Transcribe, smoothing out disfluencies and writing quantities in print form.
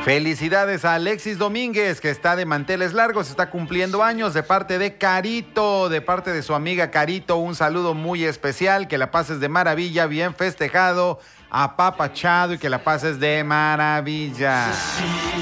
Felicidades a Alexis Domínguez, que está de manteles largos, está cumpliendo años, de parte de Carito, de parte de su amiga Carito, un saludo muy especial, que la pases de maravilla, bien festejado, apapachado y que la pases de maravilla.